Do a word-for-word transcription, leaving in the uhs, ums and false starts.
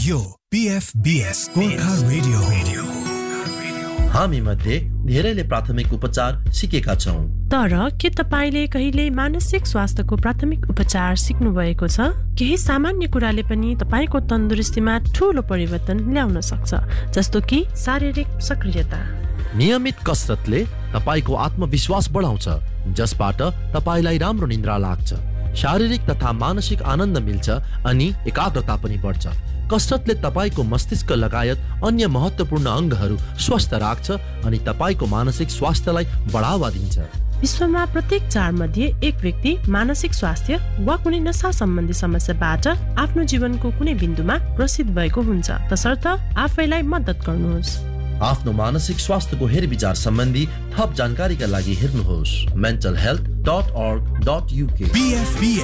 यो पीएफबीएस गोर्खा रेडियो। हामी मध्ये धेरैले प्राथमिक उपचार सिकेका छौं, तर के तपाईले कहिले मानसिक स्वास्थ्यको प्राथमिक उपचार सिक्नु भएको छ? केही सामान्य कुराले पनि तपाईको तन्दुरुस्तीमा ठूलो परिवर्तन ल्याउन सक्छ, जस्तो कि शारीरिक सक्रियता। नियमित कसरतले तपाईको आत्मविश्वास बढाउँछ, जसबाट तपाईलाई राम्रो निद्रा लाग्छ, शारीरिक तथा मानसिक आनन्द मिल्छ अनि एकाग्रता पनि बढ्छ। कसरतले तपाईको मस्तिष्क लगायत अन्य महत्त्वपूर्ण अङ्गहरू स्वस्थ राख्छ अनि तपाईको मानसिक स्वास्थ्यलाई बढावा दिन्छ। विश्वमा प्रत्येक चार मध्ये एक व्यक्ति मानसिक स्वास्थ्य वा कुनै नशा सम्बन्धी समस्याबाट आफ्नो जीवनको कुनै बिन्दुमा ग्रसित भएको हुन्छ। तसर्थ आफैलाई मद्दत गर्नुहोस्। आफ्नो मानसिक स्वास्थ्यको हेरविचार सम्बन्धी थप जानकारीका लागि हेर्नुहोस् मेन्टल हेल्थ डट अर्ग डट युके।